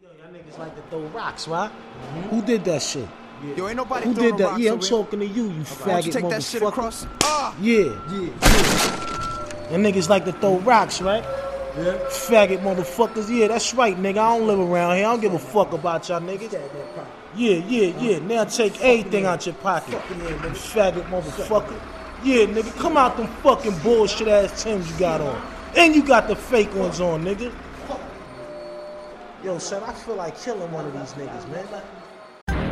Yo, y'all niggas like to throw rocks, right? Who did that shit? Yeah. Yo, ain't nobody Who throwing did that? rocks Yeah, I'm over talking to you, here. faggot Why don't you take that shit motherfucker. across? Yeah. Y'all niggas like to throw rocks, right? Yeah. Faggot motherfuckers. Yeah, that's right, nigga. I don't live around here. I don't give a fuck about y'all niggas. Yeah. Now take everything out your pocket. Faggot motherfucker. Yeah, nigga. Come out them fucking bullshit ass Timbs you got on. And you got the fake ones on, nigga. Yo, son, I feel like killing one of these niggas, man.